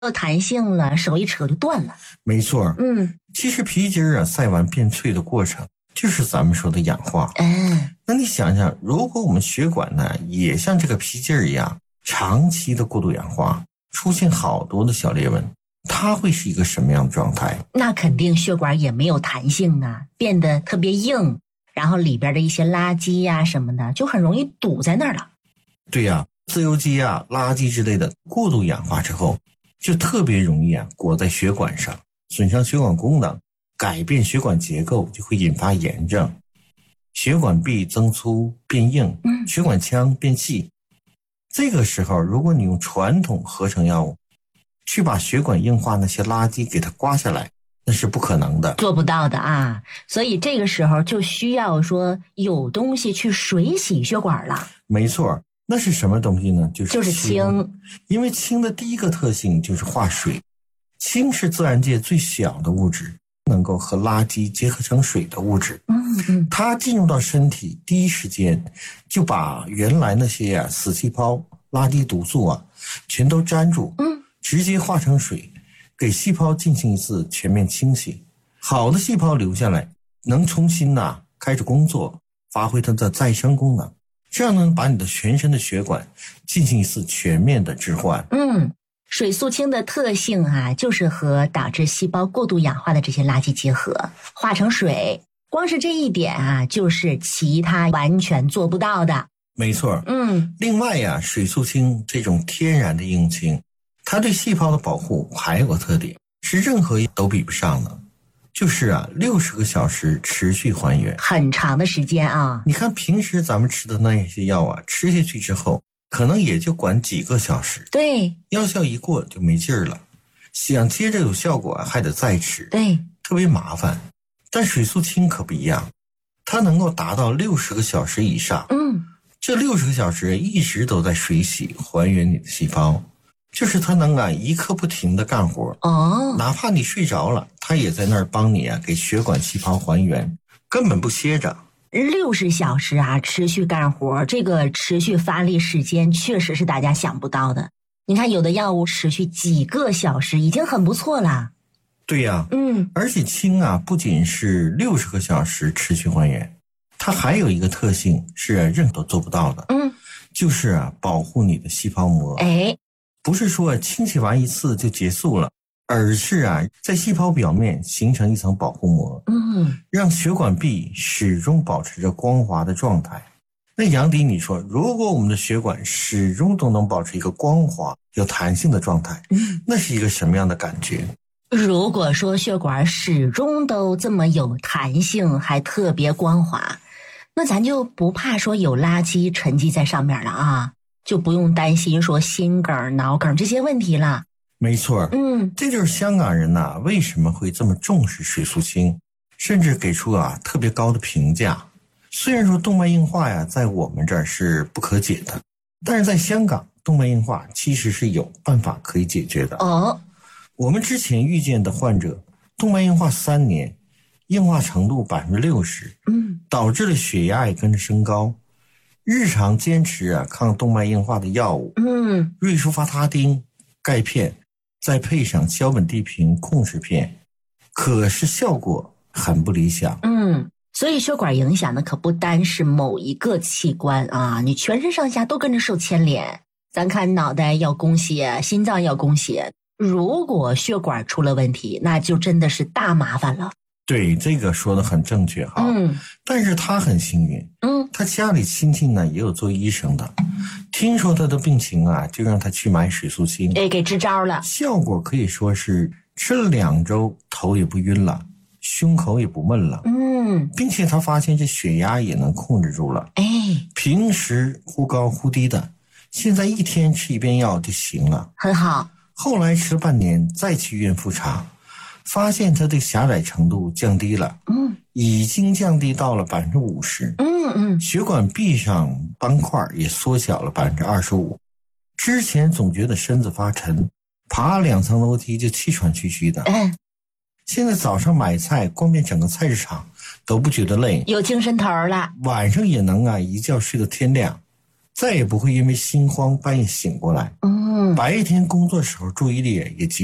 有弹性了，手一扯就断了。 没错。其实皮筋啊晒完变脆的过程就是咱们说的氧化。那你想想，如果我们血管呢也像这个皮筋一样长期的过度氧化，出现好多的小裂纹，它会是一个什么样的状态？ 那肯定血管也没有弹性啊，变得特别硬，然后里边的一些垃圾呀什么的就很容易堵在那儿了。 对呀，自由基啊、垃圾之类的过度氧化之后，就特别容易裹在血管上，损伤血管功能，改变血管结构，就会引发炎症，血管壁增粗变硬，血管腔变细。这个时候如果你用传统合成药物去把血管硬化那些垃圾给它刮下来，那是不可能的， 做不到的啊。所以这个时候就需要说有东西去水洗血管了。 没错。那是什么东西呢？就是氢。 因为氢的第一个特性就是化水，氢是自然界最小的物质，能够和垃圾结合成水的物质。它进入到身体第一时间就把原来那些死细胞、垃圾毒素全都粘住，直接化成水，给细胞进行一次全面清洗。好的细胞留下来，能重新开始工作，发挥它的再生功能。这样能把你的全身的血管进行一次全面的置换。 水素氢的特性就是和导致细胞过度氧化的这些垃圾结合，化成水。光是这一点就是其他完全做不到的。 没错。另外水素氢这种天然的硬氢，它对细胞的保护还有个特点，是任何都比不上的，就是60个小时持续还原， 很长的时间啊。 你看平时咱们吃的那些药吃下去之后可能也就管几个小时， 对， 药效一过就没劲儿了，想接着有效果还得再吃， 对， 特别麻烦。但水素氢可不一样，它能够达到60个小时以上。这60个小时一直都在水洗还原你的细胞，就是它能一刻不停的干活。哪怕你睡着了，它也在那儿帮你给血管细胞还原，根本不歇着。 60小时持续干活，这个持续发力时间确实是大家想不到的。你看有的药物持续几个小时已经很不错了。 对呀。而且氢不仅是60个小时持续还原，它还有一个特性是任何都做不到的。就是保护你的细胞膜。不是说清洗完一次就结束了，而是在细胞表面形成一层保护膜，让血管壁始终保持着光滑的状态。那杨迪，你说如果我们的血管始终都能保持一个光滑有弹性的状态，那是一个什么样的感觉？ 如果说血管始终都这么有弹性还特别光滑，那咱就不怕说有垃圾沉积在上面了就不用担心说心梗、脑梗这些问题了。 没错。这就是香港人为什么会这么重视水素氢，甚至给出特别高的评价。虽然说动脉硬化在我们这儿是不可解的，但是在香港动脉硬化其实是有办法可以解决的。我们之前遇见的患者动脉硬化3年，硬化程度60%，导致了血压也跟着升高。日常坚持抗动脉硬化的药物，瑞舒伐他汀、钙片，再配上硝苯地平控制片，可是效果很不理想。 所以血管影响的可不单是某一个器官你全身上下都跟着受牵连。咱看脑袋要供血，心脏要供血，如果血管出了问题，那就真的是大麻烦了。 对，这个说得很正确但是他很幸运，他家里亲戚呢也有做医生的，听说他的病情就让他去买水素氢， 给支招了， 效果可以说是吃了2周，头也不晕了，胸口也不闷了，并且他发现这血压也能控制住了，平时忽高忽低的，现在1天吃1遍药就行了， 很好。 后来吃了半年，再去医院复查，发现他的狭窄程度降低了，已经降低到了50%，血管壁上斑块也缩小了25%。之前总觉得身子发沉，爬2层楼梯就气喘吁吁的，现在早上买菜逛遍整个菜市场都不觉得累， 有精神头了， 晚上也能一觉睡到天亮， 再也不会因为心慌半夜醒过来。白天工作时候注意力也集